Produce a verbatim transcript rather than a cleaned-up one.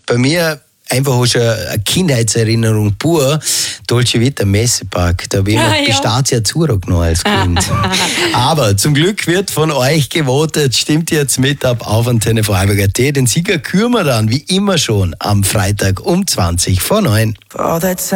bei mir einfach schon eine Kindheitserinnerung pur. Dolce Vita Messepark, da habe ich Ah, noch ja. Pistazie Zurück noch als Kind. Aber zum Glück wird von euch gewotet, stimmt jetzt mit ab auf Antenne Vorarlberg Punkt at. Den Sieger küren wir dann, wie immer schon, am Freitag um zwanzig vor neun.